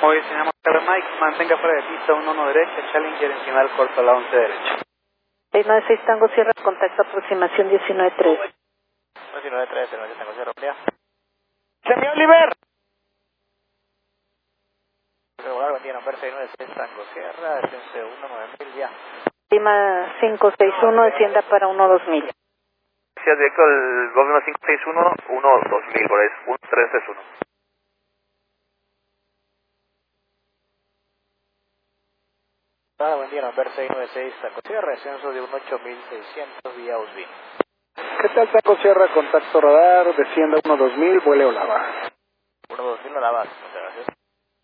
Hoy se llama Mike, mantenga fuera de pista 11 derecha, Challenger encima del corto a la 11 derecha. 696 Tango Sierra, contacto aproximación 193. 193, Tango Sierra, amplía. ¡Semi Oliver! Regular, buen día, nombre 696 Tango Sierra, descenso 19000, ya. Lima 561, descienda para 12000. Gracias, directo al gobierno 561, 2000, por ahí, 1331. Buen día, nombre 696 Tango Sierra, descenso de 18600 vía Usbin. ¿Qué tal, Tango Sierra? Contacto radar, descienda 12000, vuele o lava. 12000 no la vas, muchas gracias.